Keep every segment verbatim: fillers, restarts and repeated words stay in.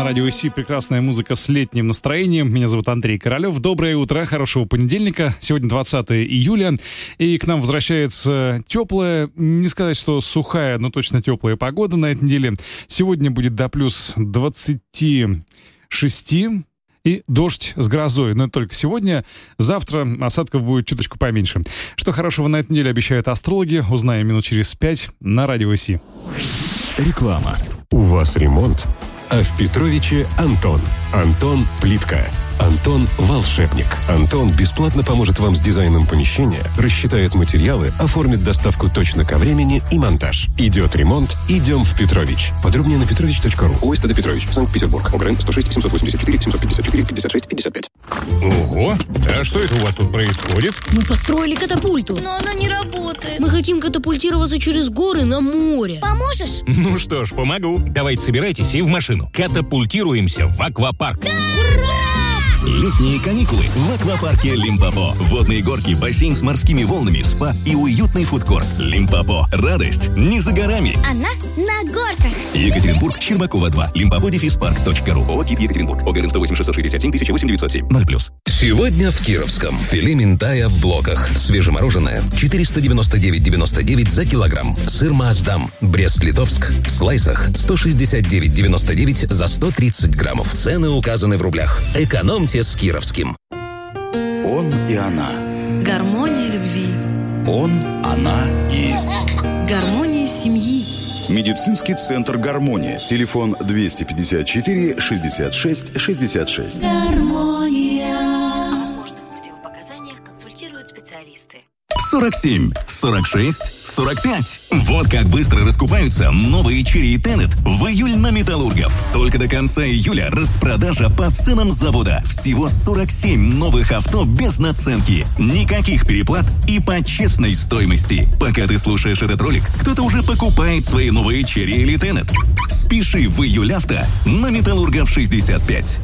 радио Си прекрасная музыка с летним настроением. Меня зовут Андрей Королёв. Доброе утро, хорошего понедельника. Сегодня двадцатое июля, и к нам возвращается теплая, не сказать, что сухая, но точно теплая погода на этой неделе. Сегодня будет до плюс двадцати шести. И дождь с грозой, но это только сегодня. Завтра осадков будет чуточку поменьше. Что хорошего на этой неделе обещают астрологи, узнаем минут через пять на радио Си. Реклама. У вас ремонт? А в Петровиче Антон. Антон Плитка. Антон Волшебник. Антон бесплатно поможет вам с дизайном помещения, рассчитает материалы, оформит доставку точно ко времени и монтаж. Идет ремонт, идем в Петрович. Подробнее на петрович точка ру. ОСТД Петрович, Санкт-Петербург. ОГРН сто шесть семьсот восемьдесят четыре семьсот пятьдесят четыре пятьдесят шесть пятьдесят пять. Ого! А что это у вас тут происходит? Мы построили катапульту. Но она не работает. Мы хотим катапультироваться через горы на море. Поможешь? Ну что ж, помогу. Давайте собирайтесь и в машину. Катапультируемся в аквапарк. Ура! Летние каникулы в аквапарке Лимпопо. Водные горки, бассейн с морскими волнами, спа и уютный фудкорт. Лимпопо. Радость не за горами. Она на горках. Екатеринбург, Щербакова два. Лимпопо дефис парк точка ру. ООО «Кит Екатеринбург». ОГРН сто восемь шестьсот шестьдесят семь тысяча восемь девятьсот семь. ноль плюс. Сегодня в Кировском. Филе минтая в блоках. Свежемороженое. четыреста девяносто девять девяносто девять за килограмм. Сыр Маасдам. Брест-Литовск. В слайсах сто шестьдесят девять девяносто девять за сто тридцать граммов. Цены указаны в рублях. Экономьте с Кировским. Он и она. Гармония любви. Он, она и... Гармония семьи. Медицинский центр «Гармония». Телефон двести пятьдесят четыре шестьдесят шесть шестьдесят шесть. Гармония. О возможных противопоказаниях консультируют специалисты. сорок семь, сорок шесть, сорок пять. Вот как быстро раскупаются новые Chery Tenet в июль на Металлургов. Только до конца июля распродажа по ценам завода. Всего сорок семь новых авто без наценки. Никаких переплат и по честной стоимости. Пока ты слушаешь этот ролик, кто-то уже покупает свои новые Chery или Tenet. Спеши в июль авто на Металлургов шестьдесят пять.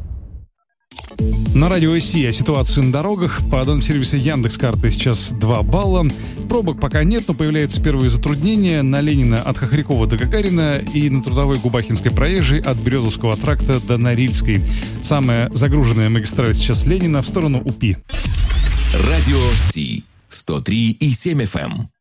На радио Си о ситуации на дорогах. По данным сервиса Яндекс.Карты сейчас два балла. Пробок пока нет, но появляются первые затруднения на Ленина от Хохрякова до Гагарина и на Трудовой Губахинской проезжей от Березовского тракта до Норильской. Самая загруженная магистраль сейчас Ленина в сторону УПИ. Радио Си. сто три и семь эф эм.